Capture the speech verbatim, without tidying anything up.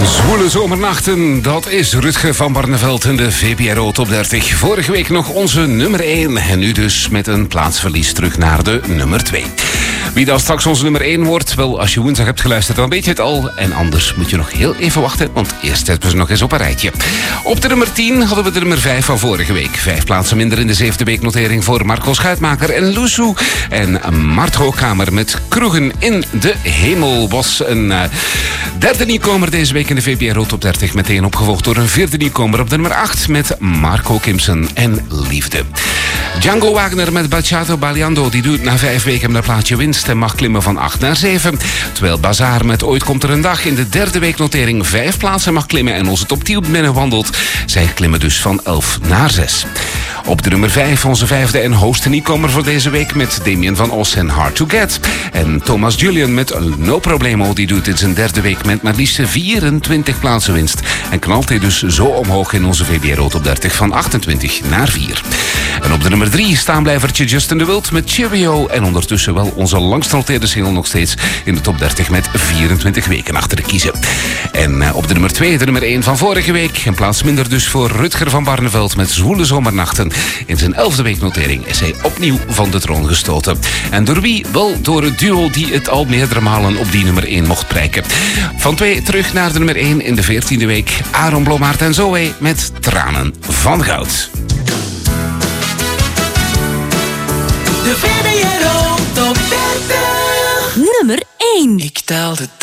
Zwoele zomernachten, dat is Rutger van Barneveld in de V P R O Top dertig. Vorige week nog onze nummer één en nu dus met een plaatsverlies terug naar de nummer twee. Wie dan straks onze nummer één wordt, wel, als je woensdag hebt geluisterd, dan weet je het al. En anders moet je nog heel even wachten, want eerst zetten we ze nog eens op een rijtje. Op de nummer tien hadden we de nummer vijf van vorige week. Vijf plaatsen minder in de zevende weeknotering voor Marco Schuitmaker en Loesoe. En Mart Hoogkamer met Kroegen in de Hemel was een uh, derde nieuwkomer deze week in de V P R O Top dertig. Meteen opgevolgd door een vierde nieuwkomer op de nummer acht met Marco Kimsen en Liefde. Django Wagner met Bachata Baleando, die doet na vijf weken naar plaatsje winst en mag klimmen van acht naar zeven. Terwijl Bazaar met Ooit komt er een dag in de derde weeknotering vijf plaatsen mag klimmen en onze top tien binnenwandelt. Zij klimmen dus van elf naar zes. Op de nummer vijf onze vijfde en hoogste nieuwkomer voor deze week met Damien van Os en Hard to Get. En Thomas Julian met No Problemo, die doet in zijn derde week met maar liefst vierentwintig plaatsen winst. En knalt hij dus zo omhoog in onze V B R O Top dertig van achtentwintig naar vier. En op de nummer drie staanblijvertje Justin de Wild met Cheerio. En ondertussen wel onze langst genoteerde single nog steeds in de top dertig met vierentwintig weken achter de kiezen. En uh, op de nummer twee de nummer één van vorige week. Een plaats minder dus voor Rutger van Barneveld met Zwoele zomernachten. In zijn elfde weeknotering is hij opnieuw van de troon gestoten. En door wie? Wel door het duo die het al meerdere malen op die nummer één mocht prijken. Van twee terug naar de nummer één in de veertiende week. Aaron Blommaert en Zoe met Tranen van Goud. De V B R O Top dertig. Nummer één. Ik tel de